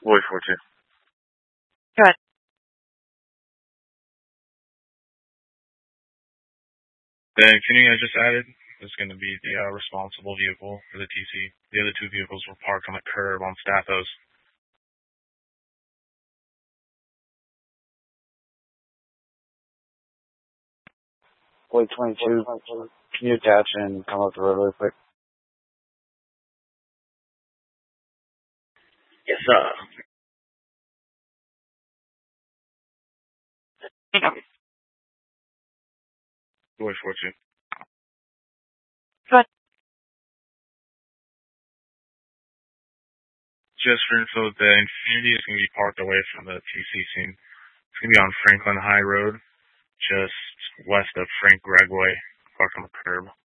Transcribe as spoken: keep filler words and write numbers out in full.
Boy four two. Go ahead. The Infiniti I just added is going to be the uh, responsible vehicle for the T C. The other two vehicles were parked on the curb on Stathos. Boy twenty-two, can you attach and come up the road really quick? Yes, sir. Boy four two. Go ahead. Just for info, the Infiniti is going to be parked away from the T C scene. It's going to be on Franklin High Road, just west of Frank Gregg Way, parked on the curb.